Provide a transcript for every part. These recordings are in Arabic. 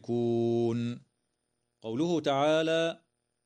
كون. قوله تعالى: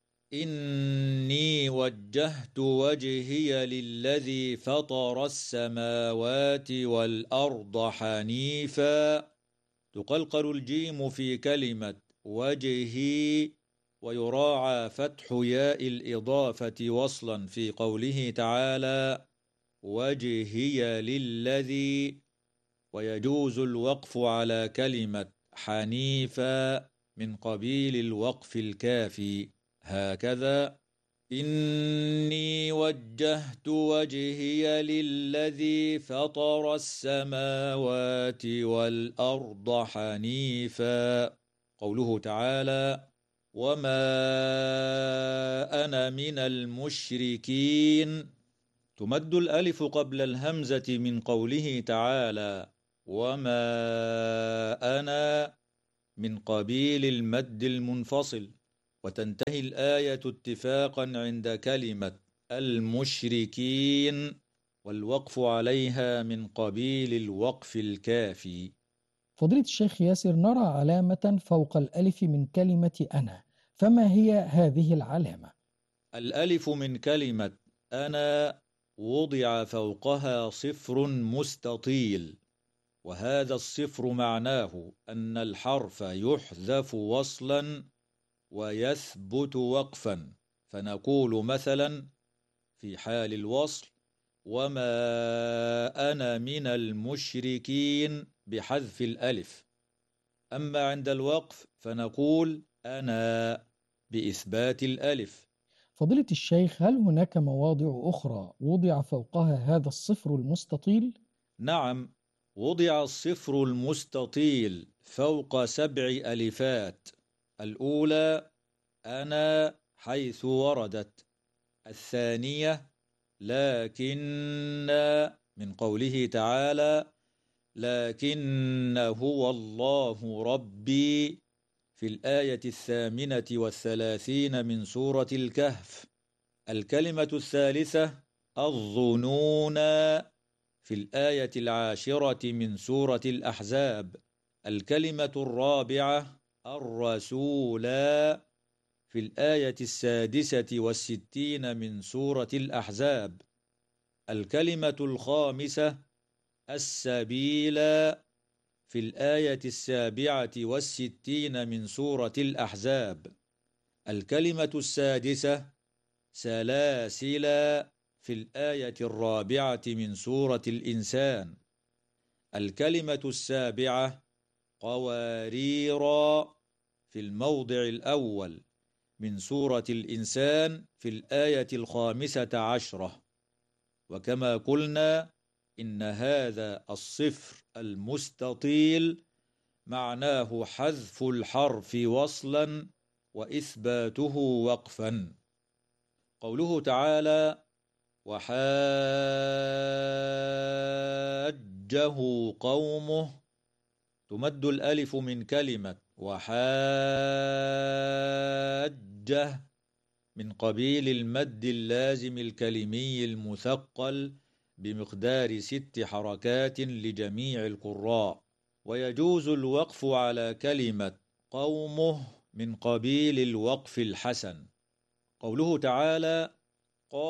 إني وجهت وجهي للذي فطر السماوات والأرض حنيفا، تقلقل الجيم في كلمة وجهي، ويراعى فتح ياء الإضافة وصلا في قوله تعالى: وجهي للذي، ويجوز الوقف على كلمة حنيفا من قبيل الوقف الكافي، هكذا: إني وجهت وجهي للذي فطر السماوات والأرض حنيفا. قوله تعالى: وما أنا من المشركين، تمد الألف قبل الهمزة من قوله تعالى: وما أنا من قبيل المد المنفصل، وتنتهي الآية اتفاقا عند كلمة المشركين، والوقف عليها من قبيل الوقف الكافي. فضيلة الشيخ ياسر، نرى علامة فوق الألف من كلمة أنا، فما هي هذه العلامة؟ الألف من كلمة أنا وضع فوقها صفر مستطيل، وهذا الصفر معناه أن الحرف يحذف وصلا ويثبت وقفا، فنقول مثلا في حال الوصل: وما أنا من المشركين بحذف الألف. أما عند الوقف فنقول أنا بإثبات الألف. فضيلة الشيخ، هل هناك مواضع أخرى وضع فوقها هذا الصفر المستطيل؟ نعم، وضع الصفر المستطيل فوق 7 ألفات. الأولى أنا حيث وردت، الثانية لكن من قوله تعالى: لكن هو الله ربي، في الآية 38 من سورة الكهف. الكلمة الثالثة الظنون، في الآية 10 من سورة الأحزاب. الكلمة الرابعة الرسولا، في الآية 66 من سورة الأحزاب. الكلمة الخامسة السبيلا، في الآية 67 من سورة الأحزاب. الكلمة السادسة سلاسلا، في الآية 4 من سورة الإنسان. الكلمة السابعة قواريرا، في الموضع الأول من سورة الإنسان في الآية 15. وكما قلنا إن هذا الصفر المستطيل معناه حذف الحرف وصلا وإثباته وقفا. قوله تعالى: وحاجه قومه، تمد الألف من كلمة وحاجه من قبيل المد اللازم الكلمي المثقل بمقدار 6 حركات لجميع القراء. ويجوز الوقف على كلمة قومه من قبيل الوقف الحسن. قوله تعالى: